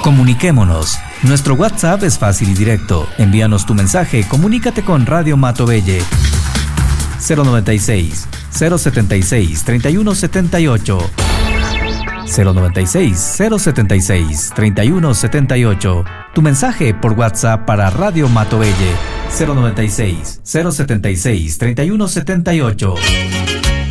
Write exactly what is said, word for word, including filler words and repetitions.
Comuniquémonos. Nuestro WhatsApp es fácil y directo. Envíanos tu mensaje, comunícate con Radio Matobelle. cero noventa y seis, cero setenta y seis, treinta y uno setenta y ocho. cero noventa y seis, cero setenta y seis, treinta y uno setenta y ocho. Tu mensaje por WhatsApp para Radio Matobelle. cero noventa y seis, cero setenta y seis, treinta y uno setenta y ocho.